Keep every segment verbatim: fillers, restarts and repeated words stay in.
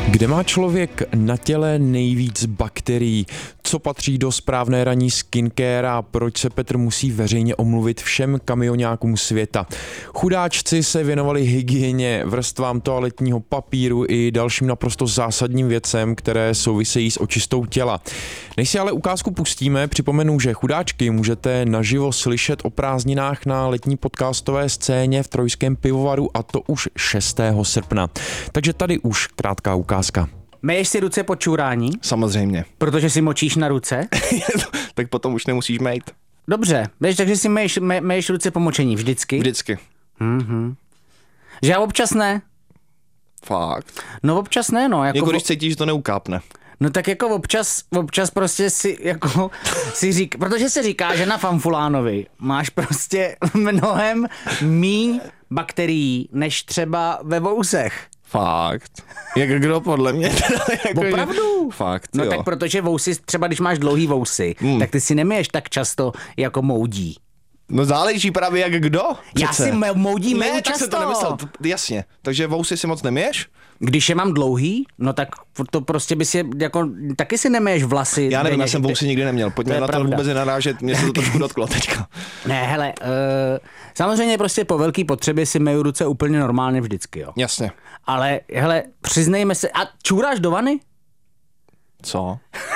Kde má člověk na těle nejvíc bakterií? Co patří do správné ranní skincare a proč se Petr musí veřejně omluvit všem kamioňákům světa? Chudáčci se věnovali hygieně, vrstvám toaletního papíru i dalším naprosto zásadním věcem, které souvisejí s očistou těla. Než si ale ukázku pustíme, připomenu, že chudáčky můžete naživo slyšet o prázdninách na letní podcastové scéně v Trojském pivovaru, a to už šestého srpna. Takže tady už krátká ukázka. Myješ si ruce po čurání? Samozřejmě. Protože si močíš na ruce? Tak potom už nemusíš mejt. Dobře, víš, takže si myješ, my, myješ ruce po močení vždycky? Vždycky. Mhm. Že já občas ne? Fakt. No občas ne, no. Jako, Jako když cítíš, že to neukápne. No tak jako občas, občas prostě si jako si řík, protože se říká, že na Fanfulánovi máš prostě mnohem míň bakterií, než třeba ve vousech. Fakt. Jak kdo podle mě? Jako, Opravdu? Fakt, No jo. tak protože vousy, třeba když máš dlouhý vousy, hmm. tak ty si nemiješ tak často jako moudí. No záleží právě jak kdo. Já Přece. si m- moudí Ne, myju tak často. se to nemyslel, to, jasně. Takže vousy si moc neměješ? Když je mám dlouhý, no tak to prostě by si, jako, taky si nemiješ vlasy. Já nevím, denně, já jsem že- vousy nikdy neměl. Pojďme To je na to pravda. vůbec nenarážet, mě se to trošku dotklo teďka. Ne, hele, uh, samozřejmě prostě po velký potřebě si myju ruce úplně normálně vždycky, jo. Jasně. Ale, hele, přiznejme se, a čůráš do vany? Co?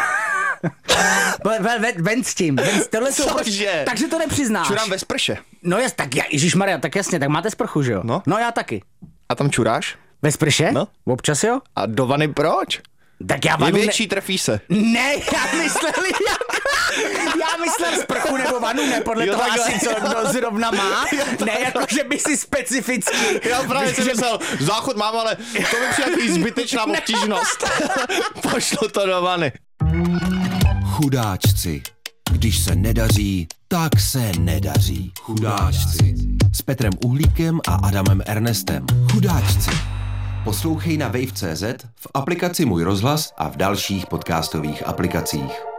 Ven, ven, ven s tím, ven, tohle jsou, Cože? takže to nepřiznáš. Čurám ve sprše. No jas, tak já, ježišmarja, tak jasně, tak máte sprchu, že jo? No. No já taky. A tam čuráš? Ve sprše? No. Občas jo? A do vany proč? Tak já Je vanu větší, trefí se. Ne, já myslel, jak... Já myslel sprchu nebo vanu, ne, podle Jo, toho takhle. asi, co kdo zrovna má. Ne, jako, že by si specificky... Já právě jsem myslel, záchod mám, ale to mi přijde jaký zbytečná obtížnost. Pošlu to do vany. Chudáčci. Když se nedaří, tak se nedaří. Chudáčci. S Petrem Uhlíkem a Adamem Ernestem. Chudáčci. Poslouchej na wave tečka cé zet, v aplikaci Můj rozhlas a v dalších podcastových aplikacích.